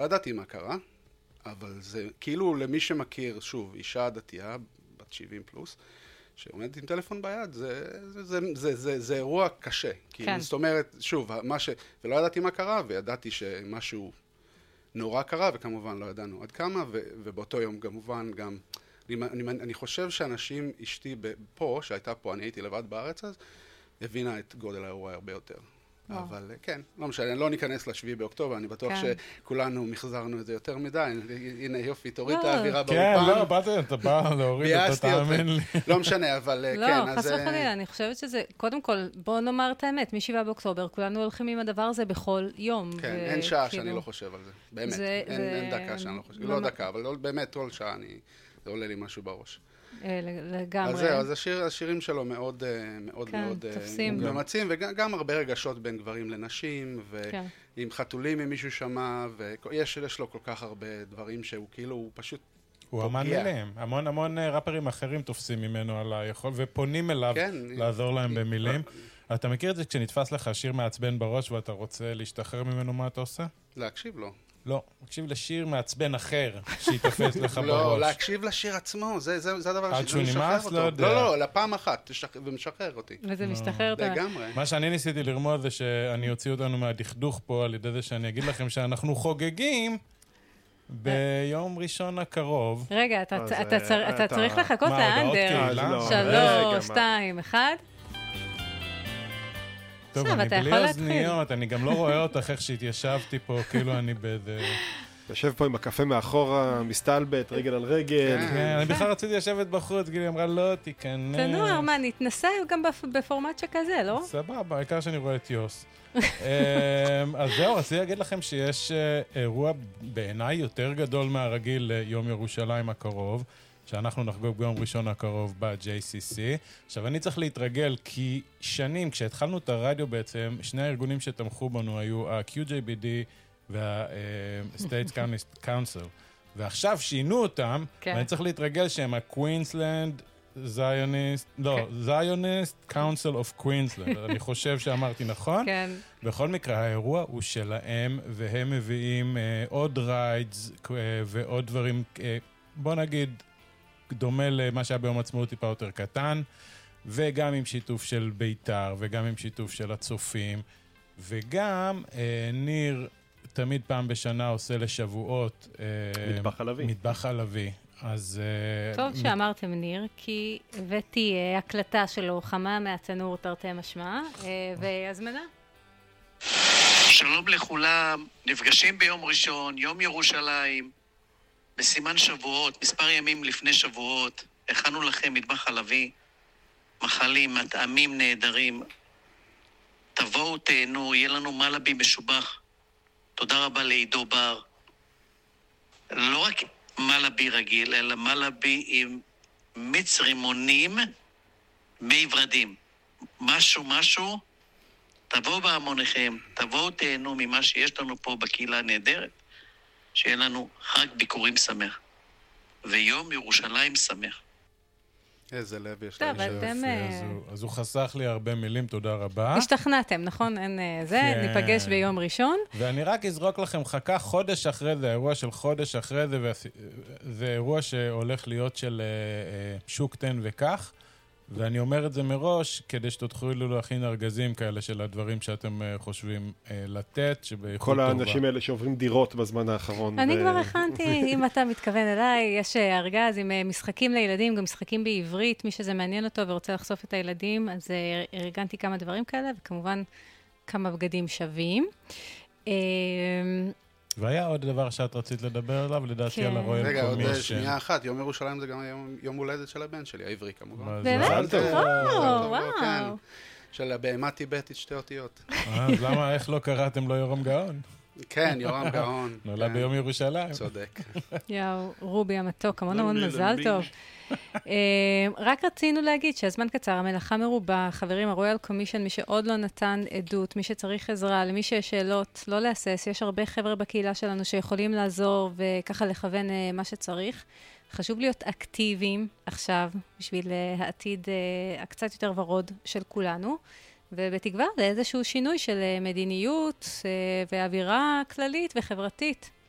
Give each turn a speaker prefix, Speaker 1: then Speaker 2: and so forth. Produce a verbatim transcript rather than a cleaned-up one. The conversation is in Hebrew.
Speaker 1: לא ידעתי מה קרה, אבל זה כאילו למי שמכיר, שוב, אישה דתייה, בת שבעים פלוס, שעומדת עם טלפון ביד, זה, זה, זה, זה, זה, זה אירוע קשה. כי כן. זאת אומרת, שוב, מה ש... ולא ידעתי מה קרה, וידעתי שמשהו נורא קרה, וכמובן לא ידענו עד כמה, ו, ובאותו יום כמובן גם... אני, אני, אני חושב שאנשים, אשתי פה, שהייתה פה, אני הייתי לבד בארץ אז, הבינה את גודל האירוע הרבה יותר. אבל כן, לא משנה, לא ניכנס לשביעי באוקטובר, אני בטוח שכולנו מחזרנו את זה יותר מדי, הנה יופי, תוריד את האווירה באופן.
Speaker 2: כן, לא, באתי, אתה בא להוריד את תאמין לי.
Speaker 1: לא משנה, אבל כן.
Speaker 3: לא, חס וחלילה, אני חושבת שזה, קודם כל, בוא נאמר את האמת, משבעה באוקטובר, כולנו הולכים עם הדבר הזה בכל יום.
Speaker 1: כן, אין שעה שאני לא חושב על זה, באמת, אין דקה שאני לא חושב, לא דקה, אבל באמת, כל שעה זה עולה לי משהו בראש.
Speaker 3: לגמרי.
Speaker 1: אז זהו, אז השיר, השירים שלו מאוד מאוד
Speaker 3: כן,
Speaker 1: מאוד
Speaker 3: תופסים.
Speaker 1: ממצים, וגם הרבה רגשות בין גברים לנשים, ועם חתולים עם מישהו שמע, ויש יש לו כל כך הרבה דברים שהוא כאילו, הוא פשוט
Speaker 2: הוא אמן מילים. המון המון ראפרים אחרים תופסים ממנו על היכול, ופונים אליו כן, לעזור להם במילים. אתה מכיר את זה כשנתפס לך שיר מעצבן בראש, ואתה רוצה להשתחרר ממנו, מה אתה עושה?
Speaker 1: להקשיב לו.
Speaker 2: לא, להקשיב לשיר מעצבן אחר שיתפס לך בראש.
Speaker 1: לא, להקשיב לשיר עצמו, זה, זה, זה הדבר
Speaker 2: עד שהוא נמאס, לא יודע.
Speaker 1: לא, לא, לפעם אחת, ומשחרר אותי.
Speaker 3: וזה משתחרר אותה.
Speaker 1: לגמרי.
Speaker 2: מה שאני ניסיתי לרמוז זה שאני אוציא אותנו מהדכדוך פה, על ידי זה שאני אגיד לכם שאנחנו חוגגים ביום ראשון הקרוב.
Speaker 3: רגע, אתה צריך לחכות לאנדר. שלוש, שתיים, אחד.
Speaker 2: טוב, אני בלי אוזניות, אני גם לא רואה אותך איך שהתיישבתי פה, כאילו אני באיזה...
Speaker 4: יושב פה עם הקפה מאחורה, מסתלבט, רגל על רגל.
Speaker 2: כן, אני בכלל רציתי לשבת בחוץ, גילי אמרה, לא, תיכנס.
Speaker 3: תנוער, מה, נתנסה גם בפורמט שכזה, לא?
Speaker 2: סבבה, העיקר שאני רואה את יוס. אז זהו, רציתי להגיד לכם שיש אירוע בעיניי יותר גדול מהרגיל ליום ירושלים הקרוב, שאנחנו נחגוג ביום ראשון הקרוב ב-ג'יי סי סי. עכשיו, אני צריך להתרגל, כי שנים, כשהתחלנו את הרדיו בעצם, שני הארגונים שתמכו בנו היו ה-קיו ג'יי би די וה-States Council. ועכשיו שינו אותם, ואני צריך להתרגל שהם ה-Queensland Zionist, לא, Zionist Council of Queensland. אני חושב שאמרתי נכון.
Speaker 3: כן.
Speaker 2: בכל מקרה, האירוע הוא שלהם, והם מביאים עוד ריידס ועוד דברים, בוא נגיד, דומה למה שהיה ביום עצמאות טיפה יותר קטן, וגם עם שיתוף של ביתר, וגם עם שיתוף של הצופים, וגם אה, ניר תמיד פעם בשנה עושה לשבועות אה,
Speaker 4: מטבח חלבי.
Speaker 2: מטבח חלבי. אז... אה,
Speaker 3: טוב שאמרתם ניר, כי הבאתי אה, הקלטה שלו, חמה מהתנור תרתי משמע, אה, והזמנה.
Speaker 5: שלום לכולם, נפגשים ביום ראשון, יום ירושלים, בסימן שבועות, מספר ימים לפני שבועות, הכנו לכם מטבח חלבי, מחלים, מטעמים נהדרים. תבואו, תהנו, יהיה לנו מלאבי משובח. תודה רבה לעידו בר. לא רק מלאבי רגיל, אלא מלאבי עם מיץ רימונים, מי ורדים. משהו, משהו, תבואו בהמוניכם, תבואו, תהנו ממה שיש לנו פה בקהילה הנהדרת. שיהיה לנו חג ביקורים שמח, ויום ירושלים שמח.
Speaker 1: איזה לב יש
Speaker 3: טוב, אתם...
Speaker 2: אז הוא חסך לי הרבה מילים, תודה רבה.
Speaker 3: השתכנעתם, נכון? אין זה, ניפגש ביום ראשון.
Speaker 2: ואני רק אזרוק לכם חכה חודש אחרי זה, האירוע של חודש אחרי זה, זה אירוע שהולך להיות של שוק תן וכך, ואני אומר את זה מראש, כדי שתתחילו להכין ארגזים כאלה של הדברים שאתם חושבים לתת, שבאיכות טובה.
Speaker 4: כל האנשים האלה שעוברים דירות בזמן האחרון.
Speaker 3: אני כבר הכנתי, אם אתה מתכוון אליי, יש ארגז עם משחקים לילדים, גם משחקים בעברית, מי שזה מעניין אותו ורוצה לחשוף את הילדים, אז ארגנתי כמה דברים כאלה, וכמובן כמה בגדים שווים.
Speaker 2: והיה עוד דבר שאת רצית לדבר עליו, לדעתי על הרויאל
Speaker 1: רגע, עוד
Speaker 2: קומישן.
Speaker 1: שנייה אחת, יום ירושלים זה גם יום הולדת של הבן שלי, העברי כמובן.
Speaker 3: באמת? וואו.
Speaker 1: של הבהמה טיבטית שתי אותיות.
Speaker 2: אז למה, איך לא קראתם לו יורם גאון?
Speaker 1: כן, יורם גאון.
Speaker 2: נולד ביום ירושלים.
Speaker 1: צודק.
Speaker 3: יאו, רובי המתוק, המון המון מזל טוב. רק רצינו להגיד שהזמן קצר, המלאכה מרובה, חברים, הרויאל קומישן, מי שעוד לא נתן עדות, מי שצריך עזרה, למי שיש שאלות, לא להסס, יש הרבה חבר'ה בקהילה שלנו שיכולים לעזור וככה לכוון מה שצריך. חשוב להיות אקטיביים עכשיו, בשביל העתיד הקצת יותר ורוד של כולנו, ובתקווה לאיזשהו שינוי של מדיניות ואווירה כללית וחברתית.